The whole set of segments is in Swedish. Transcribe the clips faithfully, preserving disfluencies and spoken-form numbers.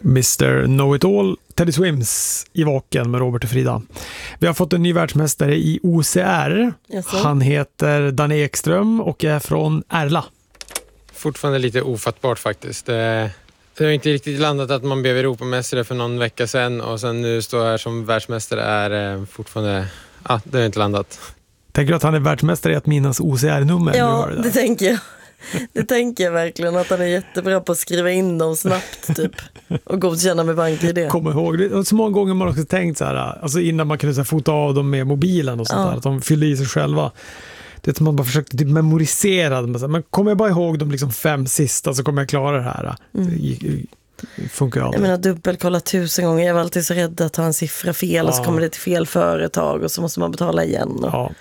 mister Know-It-All, Teddy Swims i Vaken med Robert och Frida. Vi har fått en ny världsmästare i O C R. Yes. Han heter Danne Ekström och är från Ärla. Fortfarande lite ofattbart faktiskt. Det har inte riktigt landat att man blev Europamästare för någon vecka sedan och sen nu står här som världsmästare är fortfarande... Ja, det har inte landat. Tänker du att han är världsmästare i att minnas O C R-nummer? Ja, det, det tänker jag. Det tänker jag verkligen, att han är jättebra på att skriva in dem snabbt typ och godkänna med bank-I D. Kommer ihåg, det är så många gånger man också tänkt så här, alltså innan man kunde så här, fota av dem med mobilen och sånt ja. där, att de fyllde i sig själva. Det är som man bara försökte typ memorisera dem. Men kommer jag bara ihåg de liksom fem sista så kommer jag klara det här. Mm. Det, det funkar ju aldrig. Jag menar dubbelkolla tusen gånger. Jag var alltid så rädd att ta en siffra fel ja. och så kommer det till fel företag och så måste man betala igen. Och... Ja.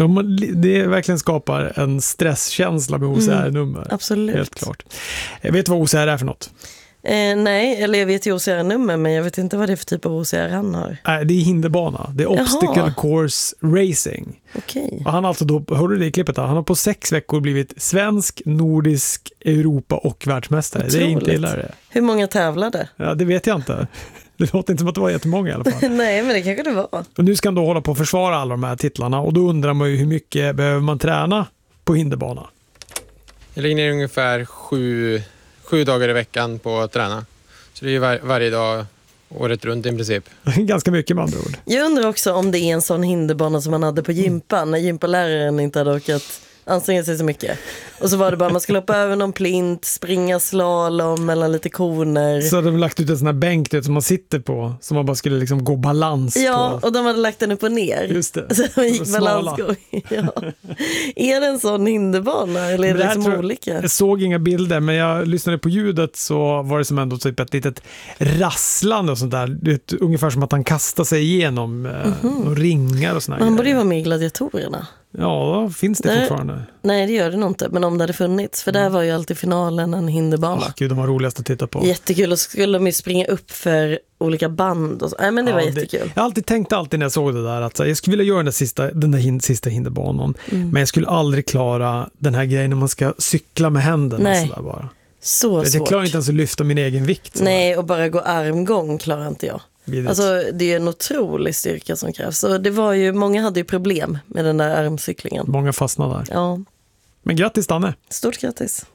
Det verkligen skapar en stresskänsla med O C R-nummer. Mm, absolut. Helt klart. Jag vet vad O C R är för något? Eh, nej, eller jag vet ju O C R-nummer men jag vet inte vad det är för typ av O C R han har. Nej, det är hinderbana. Det är Obstacle Jaha. Course Racing. Okej. Och han alltså då, hörde du det i klippet? Han har på sex veckor blivit svensk, nordisk, Europa och världsmästare. Otroligt. Det är inte illa det. Hur många tävlade? Ja, det vet jag inte. Det låter inte som att det var jättemånga i alla fall. Nej, men det kanske det var. Och nu ska han då hålla på att försvara alla de här titlarna och då undrar man ju hur mycket behöver man träna på hinderbana? Jag lägger ner ungefär sju, sju dagar i veckan på att träna. Så det är var, varje dag året runt i princip. Ganska mycket med andra ord. Jag undrar också om det är en sån hinderbana som man hade på gympan mm. när gympaläraren inte hade orkat anstränga sig så mycket. Och så var det bara man skulle hoppa över någon plint, springa slalom mellan lite koner. Så hade de lagt ut en sån här bänk som man sitter på som man bara skulle liksom gå balans ja, på. Ja, och de hade lagt den upp och ner. Just det. Så de gick balansgång. Ja. Är det en sån hinderbana eller är det liksom jag, olika? Jag såg inga bilder men jag lyssnade på ljudet så var det som ändå typ ett litet rasslande och sånt där. Det är ungefär som att han kastar sig igenom mm-hmm. och ringar och såna här. Han borde ju vara med i Gladiatorerna. Ja, finns det där, fortfarande? Nej, det gör det nog inte. Men om det hade funnits. För mm. där var ju alltid finalen en hinderbana. Oh, gud, de var roligast att titta på. Jättekul. Och så skulle de ju springa upp för olika band. Och så. Nej, men det ja, var jättekul. Det, jag har alltid tänkt alltid när jag såg det där att så, jag skulle vilja göra den där sista, den där hin, sista hinderbanan. Mm. Men jag skulle aldrig klara den här grejen när man ska cykla med händerna. Nej. Så där bara. Så jag, svårt. Jag klarar inte ens att lyfta min egen vikt. Nej, och bara gå armgång klarar inte jag. Vidigt. Alltså det är ju en otrolig styrka som krävs. Så det var ju, många hade ju problem med den där armcyklingen. Många fastnade där. Ja. Men grattis Danne. Stort grattis.